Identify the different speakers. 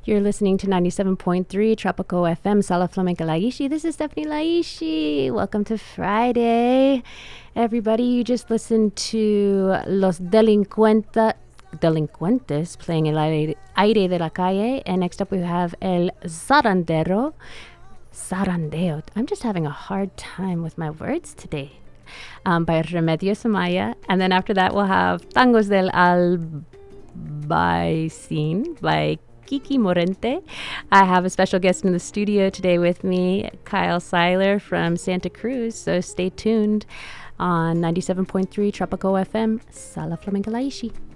Speaker 1: You're listening to 97.3 Tropico FM, Sala Flamenca Laishi. This is Stephanie Laishi. Welcome to Friday. Everybody, you just listened to Los Delincuentes playing El Aire de la Calle. And next up we have El Zarandeo. I'm just having a hard time with my words today. By Remedios Amaya. And then after that we'll have Tangos del Albaicin by Kiki Morente. I have a special guest in the studio today with me, Kyle Seiler from Santa Cruz. So stay tuned on 97.3 Tropico FM, Sala Flamenca Laishi.